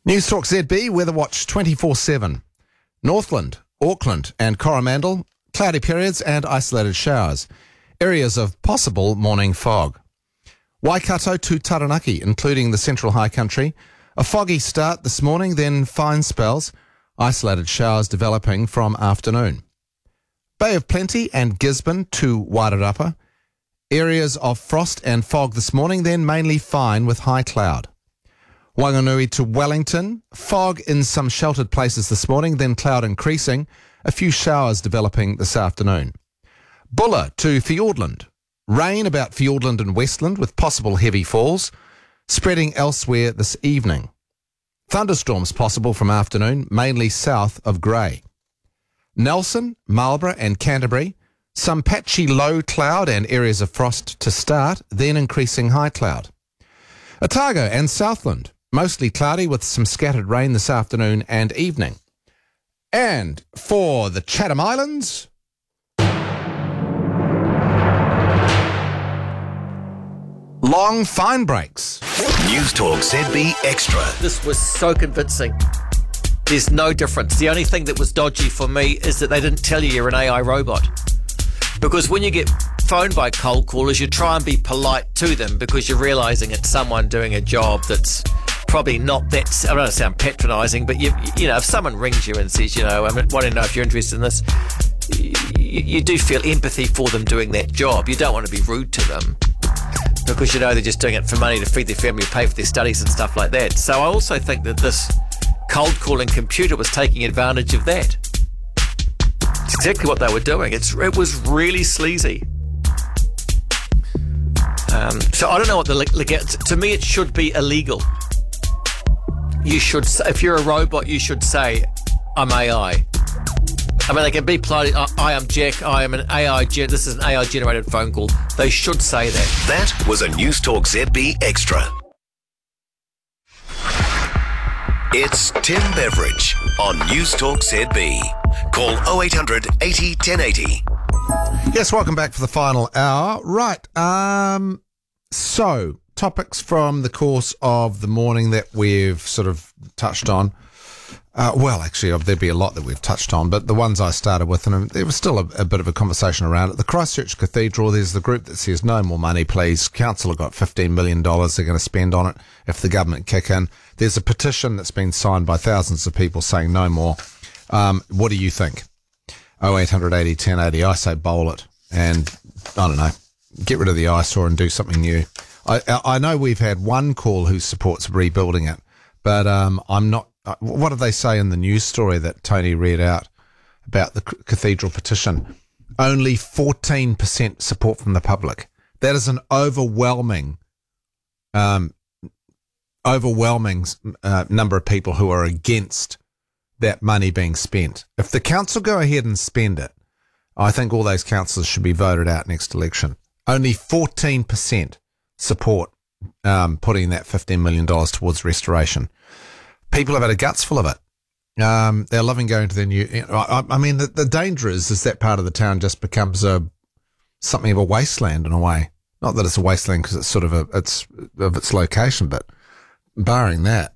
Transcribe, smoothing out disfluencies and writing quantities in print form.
News Talk ZB, Weather Watch 24/7. Northland, Auckland and Coromandel, cloudy periods and isolated showers. Areas of possible morning fog. Waikato to Taranaki, including the central high country. A foggy start this morning, then fine spells. Isolated showers developing from afternoon. Bay of Plenty and Gisborne to Wairarapa. Areas of frost and fog this morning, then mainly fine with high cloud. Wanganui to Wellington, fog in some sheltered places this morning, then cloud increasing, a few showers developing this afternoon. Bulla to Fiordland, rain about Fiordland and Westland with possible heavy falls, spreading elsewhere this evening. Thunderstorms possible from afternoon, mainly south of Grey. Nelson, Marlborough and Canterbury, some patchy low cloud and areas of frost to start, then increasing high cloud. Otago and Southland, mostly cloudy with some scattered rain this afternoon and evening. And for the Chatham Islands, long fine breaks. News Talk ZB Extra. This was so convincing. There's no difference. The only thing that was dodgy for me is that they didn't tell you you're an AI robot. Because when you get phoned by cold callers, you try and be polite to them because you're realising it's someone doing a job that's probably not that, I don't want to sound patronising, but you know, if someone rings you and says, I want to know if you're interested in this, you do feel empathy for them doing that job. You don't want to be rude to them because they're just doing it for money to feed their family, pay for their studies and stuff like that. So I also think that this cold calling computer was taking advantage of that. It's exactly what they were doing. It was really sleazy. So I don't know what to me it should be illegal. You should, if you're a robot, you should say, I'm AI. I mean, they can be polite. I am Jack. I am an AI. This is an AI generated phone call. They should say that. That was a News Talk ZB Extra. It's Tim Beveridge on News Talk ZB. Call 0800 80 1080. Yes, welcome back for the final hour. Right. So, topics from the course of the morning that we've sort of touched on. Well, actually, there'd be a lot that we've touched on, but the ones I started with, and there was still a bit of a conversation around it. The Christchurch Cathedral, there's the group that says no more money, please. Council have got $15 million they're going to spend on it if the government kick in. There's a petition that's been signed by thousands of people saying no more. What do you think? 0800 80 1080. I say bowl it and, I don't know, get rid of the eyesore and do something new. I know we've had one call who supports rebuilding it, but I'm not. What did they say in the news story that Tony read out about the cathedral petition? Only 14% support from the public. That is an overwhelming number of people who are against that money being spent. If the council go ahead and spend it, I think all those councillors should be voted out next election. Only 14% support putting that $15 million towards restoration. People have had a guts full of it. They're loving going to their new. I mean, the danger is that part of the town just becomes something of a wasteland in a way. Not that it's a wasteland because it's sort of it's of its location, but barring that,